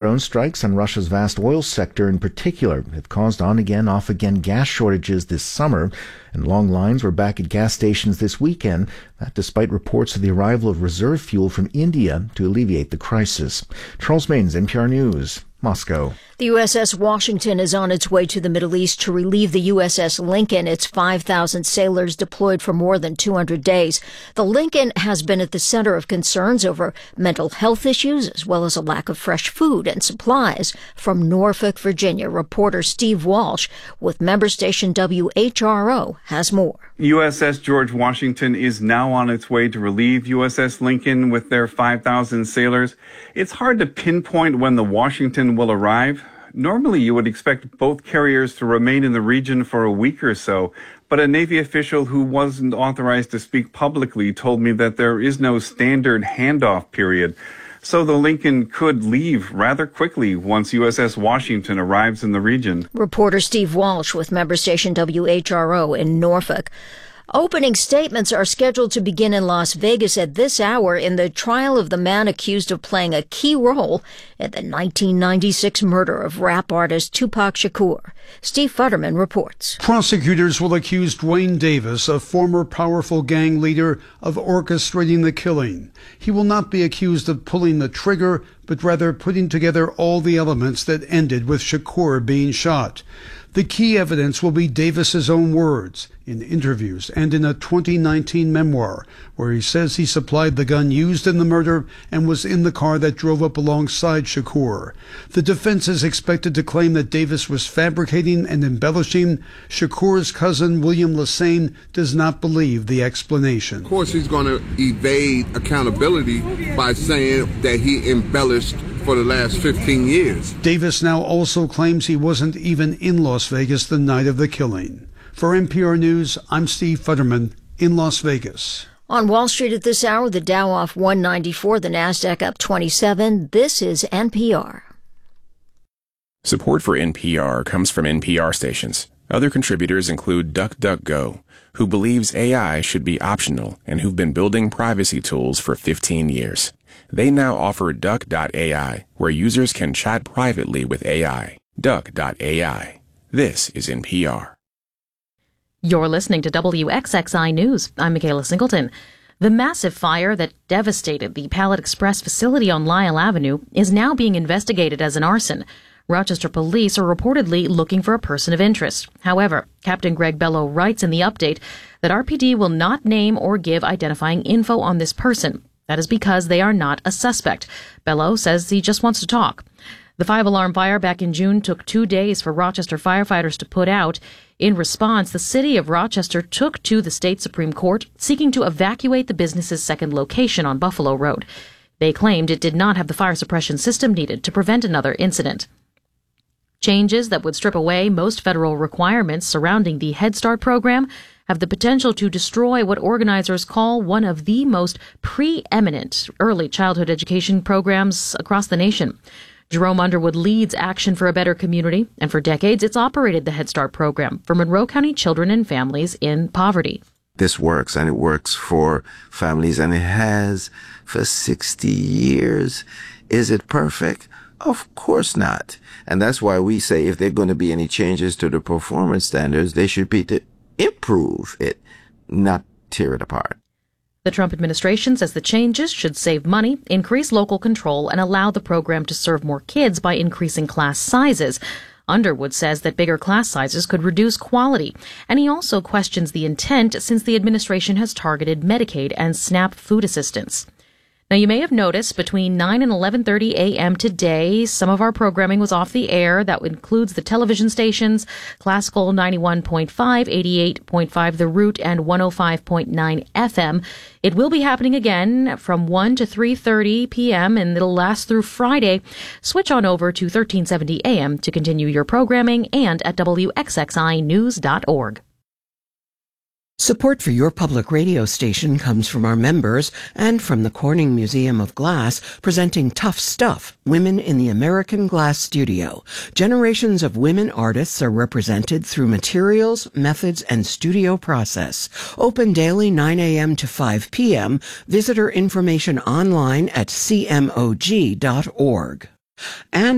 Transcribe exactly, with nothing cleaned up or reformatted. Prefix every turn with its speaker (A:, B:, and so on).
A: drone strikes on Russia's vast oil sector in particular have caused on-again, off-again gas shortages this summer, and long lines were back at gas stations this weekend, that despite reports of the arrival of reserve fuel from India to alleviate the crisis. Charles Mains, N P R News, Moscow.
B: The U S S Washington is on its way to the Middle East to relieve the U S S Lincoln, its five thousand sailors deployed for more than two hundred days. The Lincoln has been at the center of concerns over mental health issues, as well as a lack of fresh food and supplies. From Norfolk, Virginia, reporter Steve Walsh with member station W H R O has more.
C: U S S George Washington is now on its way to relieve U S S Lincoln with their five thousand sailors. It's hard to pinpoint when the Washington will arrive. Normally, you would expect both carriers to remain in the region for a week or so, but a Navy official who wasn't authorized to speak publicly told me that there is no standard handoff period. So the Lincoln could leave rather quickly once U S S Washington arrives in the region.
B: Reporter Steve Walsh with member station W H R O in Norfolk. Opening statements are scheduled to begin in Las Vegas at this hour in the trial of the man accused of playing a key role in the nineteen ninety-six murder of rap artist Tupac Shakur. Steve Futterman reports.
D: Prosecutors will accuse Dwayne Davis, a former powerful gang leader, of orchestrating the killing. He will not be accused of pulling the trigger, but rather putting together all the elements that ended with Shakur being shot. The key evidence will be Davis's own words in interviews and in a twenty nineteen memoir, where he says he supplied the gun used in the murder and was in the car that drove up alongside Shakur. The defense is expected to claim that Davis was fabricating and embellishing. Shakur's cousin, William Lassane, does not believe the explanation.
E: Of course, he's going to evade accountability by saying that he embellished for the last fifteen years.
D: Davis now also claims he wasn't even in Las Vegas the night of the killing. For N P R News, I'm Steve Futterman in Las Vegas.
B: On Wall Street at this hour, the Dow off one ninety-four, the Nasdaq up twenty-seven. This is N P R.
F: Support for N P R comes from N P R stations. Other contributors include DuckDuckGo, who believes A I should be optional and who've been building privacy tools for fifteen years. They now offer Duck dot A I, where users can chat privately with A I. Duck dot A I. This is N P R.
G: You're listening to W X X I News. I'm Michaela Singleton. The massive fire that devastated the Pallet Express facility on Lyell Avenue is now being investigated as an arson. Rochester police are reportedly looking for a person of interest. However, Captain Greg Bello writes in the update that R P D will not name or give identifying info on this person. That is because they are not a suspect. Bello says he just wants to talk. The five-alarm fire back in June took two days for Rochester firefighters to put out. In response, the city of Rochester took to the state Supreme Court, seeking to evacuate the business's second location on Buffalo Road. They claimed it did not have the fire suppression system needed to prevent another incident. Changes that would strip away most federal requirements surrounding the Head Start program have the potential to destroy what organizers call one of the most preeminent early childhood education programs across the nation. Jerome Underwood leads Action for a Better Community, and for decades it's operated the Head Start program for Monroe County children and families in poverty.
H: This works, and it works for families, and it has for sixty years. Is it perfect? Of course not. And that's why we say if there are going to be any changes to the performance standards, they should be to improve it, not tear it apart.
G: The Trump administration says the changes should save money, increase local control, and allow the program to serve more kids by increasing class sizes. Underwood says that bigger class sizes could reduce quality, and he also questions the intent since the administration has targeted Medicaid and SNAP food assistance. Now, you may have noticed between nine and eleven thirty a.m. today, some of our programming was off the air. That includes the television stations, Classical ninety-one point five, eighty-eight point five The Root, and one oh five point nine F M. It will be happening again from one to three thirty p.m., and it'll last through Friday. Switch on over to thirteen seventy a.m. to continue your programming and at W X X I news dot org.
I: Support for your public radio station comes from our members and from the Corning Museum of Glass, presenting Tough Stuff, Women in the American Glass Studio. Generations of women artists are represented through materials, methods, and studio process. Open daily nine a.m. to five p.m. Visitor information online at C M O G dot org. And